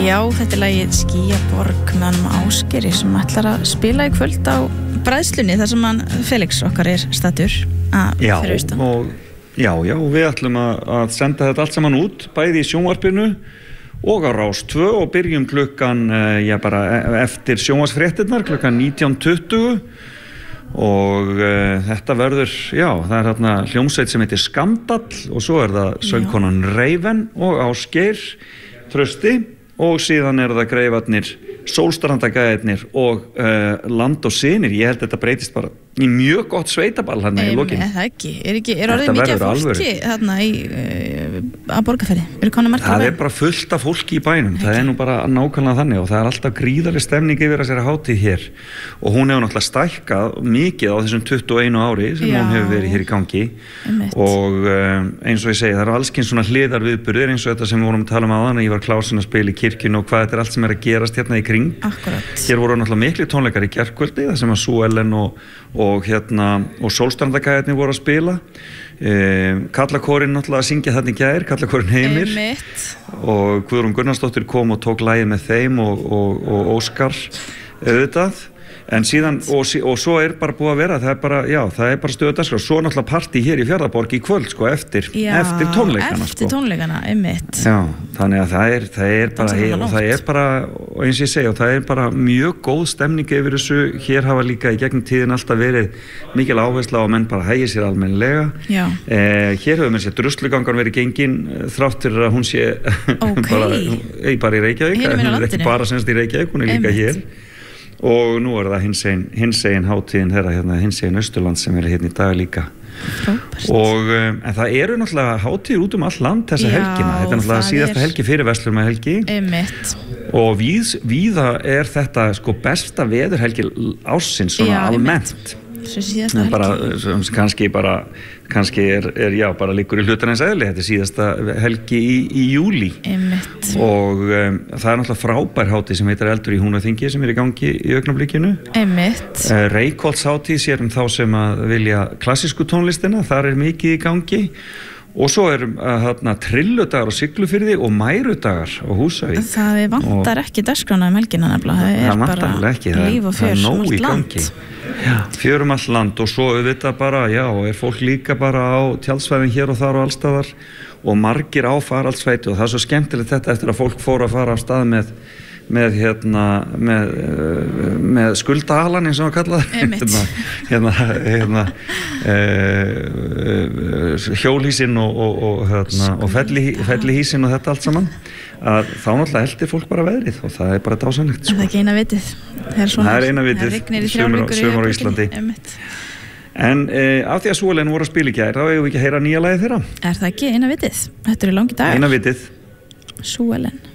Já, þetta lagið Skýjaborg með honum Ásgeiri sem ætlar að spila í kvöld á bræðslunni þar sem hann Felix okkar stattur fyrir austan. Já, við ætlum að senda þetta allt saman út, bæði í sjónvarpinu og á Rás 2 og byrjum klukkan, bara eftir sjónvarsfréttirnar, klukkan 19:20 og þetta verður, það er þarna hljómsveit sem heitir Skandall og svo er það söngkonan Raven og Ásgeir Trausti og síðan er það greifarnir Sólstrandagæðirnir og Land og Synir. Ég held að þetta breytist bara í mjög gott sveitaball hérna í lokin. Það ekki, er orðið mikið af fólki þarna að Borgarfirði? Það er bara fullt af fólki í bænum, það er nú bara nákvæmlega þannig og það er alltaf gríðarleg stemning yfir að sér hátíð hér og hún hefur náttúrulega stækkað mikið á þessum 21 ári sem hún hefur verið hér í gangi og eins og ég segi, það eru allskins svona hliðarviðburðir eins og þetta sem við vorum að tala um áðan, Ívar Klársen að spila í kirkjunni og hvað þetta er allt sem er að gerast hérna í kring. Akkurat. Hér voru náttúrulega miklu tónleikar í gærkvöldi þar sem að Sú Ellen og Sólstrandagæðirnir voru að spila. Kallakórinn náttúrulega að syngja þarna í gær, Kallakórinn Heimir og Guðrún Gunnarsdóttir kom og tók lagið með þeim og Óskar auðvitað. En síðan, og svo er bara búið að vera, það er bara stöðu dagskrá. Svo náttúrulega partí hér í Fjarðarborg í kvöld, eftir tónleikana. Eftir tónleikana, einmitt. Já, þannig að það er bara, og eins og ég segi, og það er bara mjög góð stemning yfir þessu. Hér hafa líka í gegnum tíðin alltaf verið mikil áhersla á að menn bara hægi sér almennilega. Hér hefur mér sér druslugangan verið gengin þrátt fyrir að hún sé bara í Reykjavík. Hún er ekki bara semst í Reykjavík, hún er líka hér. Og nú er það hinsegin hátíðin þeirra hinsegin Austurland sem er hérna í dag líka. Og en það eru náttúrulega hátíðir út all land þessa helgina. Þetta er náttúrulega síðasta helgi fyrir Verslunarmannahelgi. Og víða er þetta besta veðurhelgi ársins svona almennt. Kannski bara liggur í hlutarins eðli. Þetta er síðasta helgi í júlí og það er náttúrulega frábær hátíð sem heitir Eldur í Húnaþingi sem er í gangi í augnablikinu. Reykholtshátíð sér þá sem að vilja klassísku tónlistina, þar er mikið í gangi og svo er trilludagar á Siglufirði og mærudagar á Húsavík. Það vantar ekki dagskrána helgina nefnilega, það er bara líf og fjör allt land. Fjör allt land og svo auðvitað bara, er fólk líka bara á tjaldsvæðin hér og þar og allstaðar og margir á faraldsvæti og það er svo skemmtilegt þetta eftir að fólk fór að fara af stað með skuldahalan eins og að kalla hjólhísin og fellihísin og þetta allt saman að þá náttúrulega heldur fólk bara veðrið og það er bara dásamlegt. Það er ekki eina vitið. Það er eina vitið, sumar á Íslandi. En af því að Sú Ellen voru að spila í gær, þá eigum við ekki að heyra nýja lagið þeirra. Er það ekki eina vitið? Þetta eru langi dagar. Eina vitið. Sú Ellen.